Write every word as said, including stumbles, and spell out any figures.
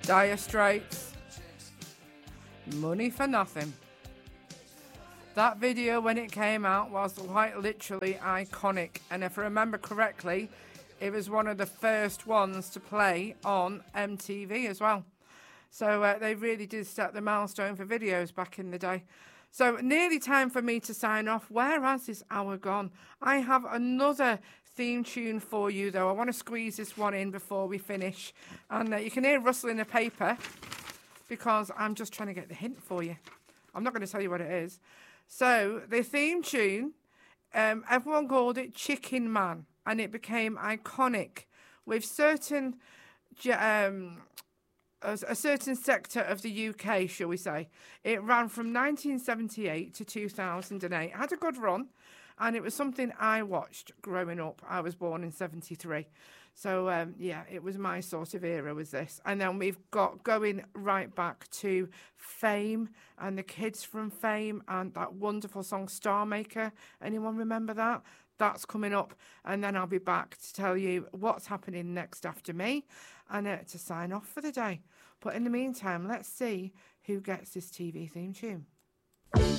Dire Straits, Money for Nothing. That video, when it came out, was quite literally iconic. And if I remember correctly, it was one of the first ones to play on M T V as well. So uh, they really did set the milestone for videos back in the day. So nearly time for me to sign off. Where has this hour gone? I have another theme tune for you, though. I want to squeeze this one in before we finish. And uh, you can hear rustling the paper because I'm just trying to get the hint for you. I'm not going to tell you what it is. So the theme tune, um, everyone called it Chicken Man, and it became iconic with certain, um, a, a certain sector of the U K, shall we say. It ran from nineteen seventy-eight to two thousand eight. It had a good run, and it was something I watched growing up. I was born in seventy-three. So, um, yeah, it was my sort of era, was this. And then we've got going right back to Fame and the kids from Fame and that wonderful song, Star Maker. Anyone remember that? That's coming up. And then I'll be back to tell you what's happening next after me and uh, to sign off for the day. But in the meantime, let's see who gets this T V theme tune.